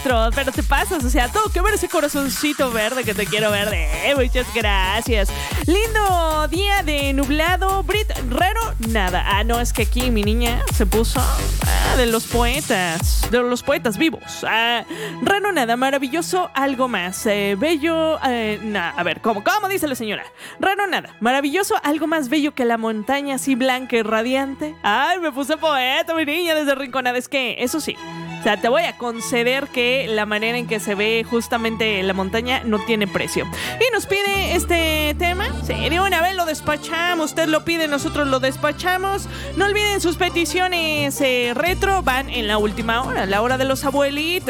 retro, pero te pasas, o sea, todo que ver ese corazoncito verde que te quiero ver. Muchas gracias. Lindo día de nublado. Brit, raro, nada. Ah, no, es que aquí mi niña se puso de los poetas vivos. Raro, nada, maravilloso, algo más. Bello, a ver, ¿cómo dice la señora? Raro, nada, maravilloso, algo más bello que la montaña así blanca y radiante. Ay, me puse poeta, mi niña, desde Rinconada. Es que, eso sí, o sea, te voy a conceder que la manera en que se ve justamente la montaña no tiene precio. Y nos pide este tema. Sí, de una vez lo despachamos. Usted lo pide, nosotros lo despachamos. No olviden sus peticiones retro. Van en la última hora, la hora de los abuelitos.